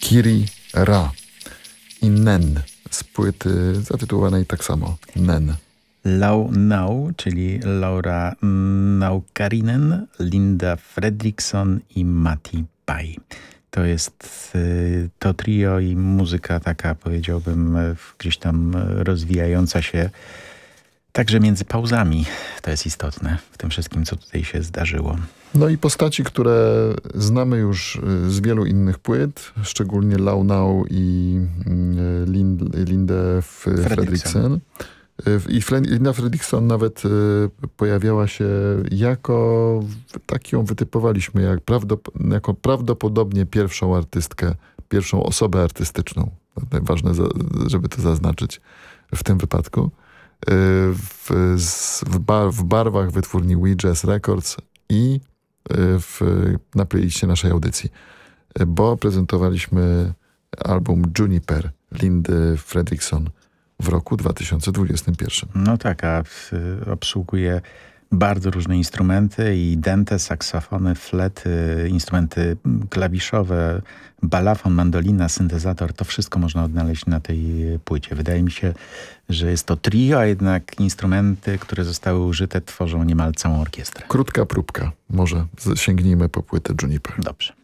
Kiri Ra i Nen z płyty zatytułowanej tak samo, Nen. Lau Nau, czyli Laura Naukarinen, Linda Fredriksson i Matti Pai. To jest to trio i muzyka taka, powiedziałbym, gdzieś tam rozwijająca się także między pauzami. To jest istotne w tym wszystkim, co tutaj się zdarzyło. No i postaci, które znamy już z wielu innych płyt, szczególnie Lau Nau i Lindę Fredriksson. I Linda Fredriksson nawet pojawiała się jako, tak ją wytypowaliśmy, jako prawdopodobnie pierwszą artystkę, pierwszą osobę artystyczną. Ważne, żeby to zaznaczyć w tym wypadku. W barwach wytwórni We Jazz Records i na playliście naszej audycji. Bo prezentowaliśmy album Juniper Lindy Fredriksson w roku 2021. No tak, a obsługuje bardzo różne instrumenty i dente, saksofony, flety, instrumenty klawiszowe, balafon, mandolina, syntezator. To wszystko można odnaleźć na tej płycie. Wydaje mi się, że jest to trio, a jednak instrumenty, które zostały użyte, tworzą niemal całą orkiestrę. Krótka próbka. Może sięgnijmy po płytę Juniper. Dobrze.